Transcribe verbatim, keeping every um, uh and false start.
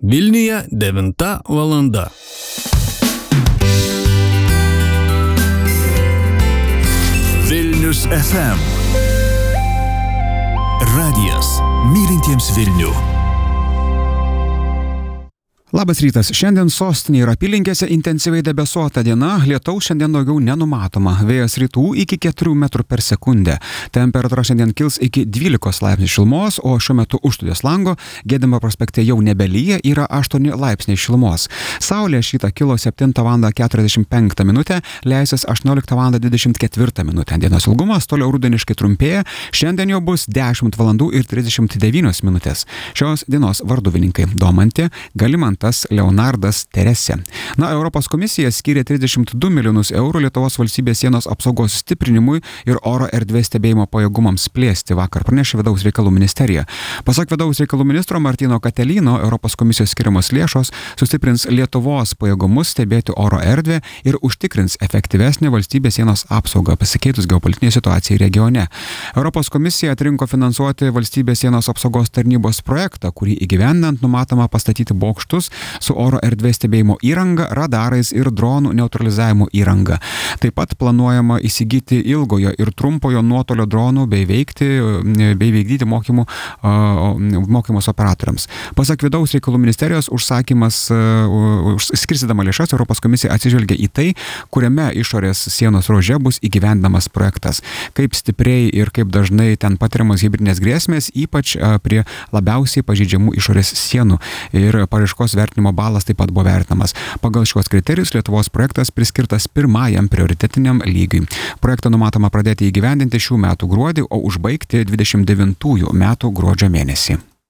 Vilniuje devinta valanda. Vilnius F M. Radijas mylintiems Vilnių. Labas rytas. Šiandien sostinėje ir apylinkėse intensyviai debesuota diena, lietaus šiandien daugiau nenumatoma. Vėjas rytų iki keturių metrų per sekundę. Temperatūra šiandien kils iki dvylikos laipsnių šilumos, o šiuo metu už studijos lango Gedimino prospekte jau nebelyja, yra aštuoni laipsniai šilumos. Saulė šįrytą kilo septintą valandą keturiasdešimt penktą minutę, leisis aštuonioliktą valandą dvidešimt ketvirtą minutę. Dienos ilgumas toliau rudeniškai trumpėja, šiandien jau bus dešimt valandų ir trisdešimt devynios minutės. Šios dienos varduvininkai: Domantė, Galimant, Leonardas, Teresė. Na, Europos komisija skyrė trisdešimt du milijonus eurų Lietuvos valstybės sienos apsaugos stiprinimui ir oro erdvės stebėjimo pajėgumams plėsti, vakar pranešė Vidaus reikalų ministerija. Pasak Vidaus reikalų ministro Martino Katelino, Europos komisijos skiriamos lėšos sustiprins Lietuvos pajėgumus stebėti oro erdvę ir užtikrins efektyvesnę valstybės sienos apsaugą pasikeitus geopolitiniai situacijai regione. Europos komisija atrinko finansuoti valstybės sienos apsaugos tarnybos projektą, kurį įgyvendinant numatoma pastatyti bokštus su oro erdvės stebėjimo įranga, radarais ir dronų neutralizavimo įranga. Taip pat planuojama įsigyti ilgojo ir trumpojo nuotolio dronų bei veikti, bei vykdyti mokymų, mokymus operatoriams. Pasak Vidaus reikalų ministerijos, užsakymas, skirstydama lėšas, Europos komisija atsižvelgia į tai, kuriame išorės sienos ruože bus įgyvendinamas projektas. Kaip stipriai ir kaip dažnai ten patiriamos hibridinės grėsmės, ypač prie labiausiai pažeidžiamų išorės sienų. Ir paraiškos vertinimo balas taip pat buvo vertinamas. Pagal šiuos kriterijus Lietuvos projektas priskirtas pirmajam prioritetiniam lygiui. Projektą numatoma pradėti įgyvendinti šių metų gruodį, o užbaigti dvidešimt devintųjų metų gruodžio mėnesį.